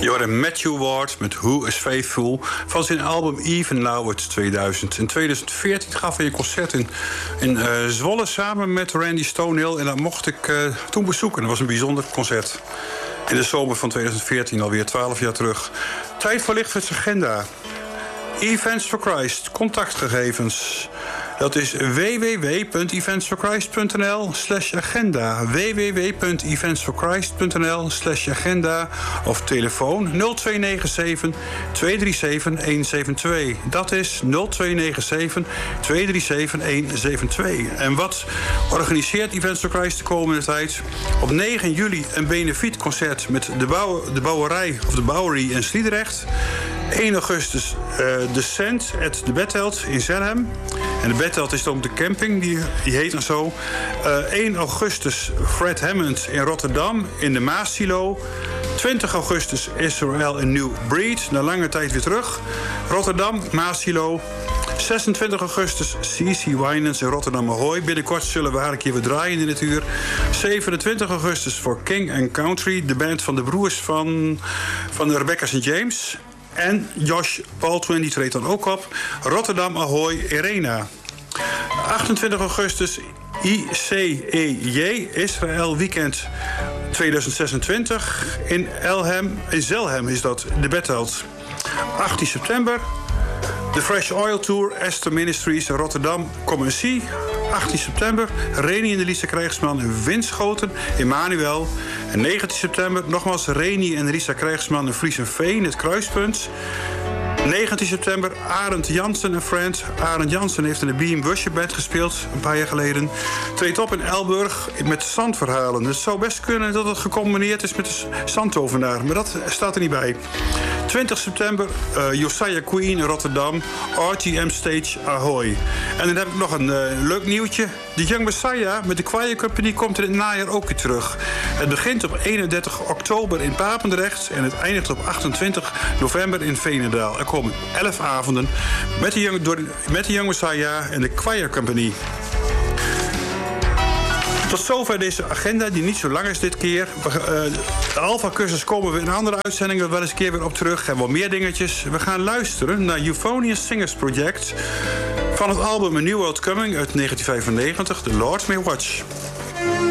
Je hoorde Matthew Ward met Who is Faithful van zijn album Even Now uit 2000. In 2014 gaf hij een concert in Zwolle samen met Randy Stonehill. En dat mocht ik toen bezoeken. Dat was een bijzonder concert. In de zomer van 2014, alweer 12 jaar terug. Tijd voor Lichtfords agenda. Events for Christ, contactgegevens. Dat is www.eventsforchrist.nl/agenda. www.eventsforchrist.nl/agenda. Of telefoon 0297 237 172. Dat is 0297 237 172. En wat organiseert Events for Christ de komende tijd? Op 9 juli een benefietconcert met de Bouwerij of de Bowery in Sliedrecht. 1 augustus de Cent at de Betheld in Zelhem. En de Betheld is dan de camping, die heet dan zo. 1 augustus Fred Hammond in Rotterdam in de Maassilo. 20 augustus Israel in New Breed, na lange tijd weer terug. Rotterdam, Maassilo. 26 augustus C.C. Winans in Rotterdam Ahoy. Binnenkort zullen we haar een keer weer draaien in de natuur. 27 augustus voor King and Country, de band van de broers van de Rebecca St. James. En Josh Baldwin, die treedt dan ook op. Rotterdam Ahoy Arena. 28 augustus ICEJ, Israël Weekend 2026. In Zelhem is dat, de Betheld. 18 september. De Fresh Oil Tour, Esther Ministries, Rotterdam, Come and See. 18 september, Reni en de Lisa Krijgsman in Winschoten, Emmanuel. En 19 september, nogmaals Reni en Lisa Krijgsman in Friesenveen, het kruispunt. 19 september, Arend Jansen en Friends. Arend Jansen heeft in de Beam Worship Band gespeeld, een paar jaar geleden. Treedt op in Elburg met zandverhalen. Het zou best kunnen dat het gecombineerd is met de zandtovenaar, maar dat staat er niet bij. 20 september, Josiah Queen in Rotterdam, RTM Stage Ahoy. En dan heb ik nog een leuk nieuwtje. De Young Messiah met de Choir Company komt in het najaar ook weer terug. Het begint op 31 oktober in Papendrecht en het eindigt op 28 november in Veenendaal. Er komen 11 avonden met de Young Messiah en de Choir Company. Tot zover deze agenda, die niet zo lang is dit keer. De Alpha-cursus komen we in een andere uitzendingen wel eens een keer weer op terug. En wel meer dingetjes. We gaan luisteren naar Euphonious Singers Project van het album A New World Coming uit 1995, The Lord May Watch.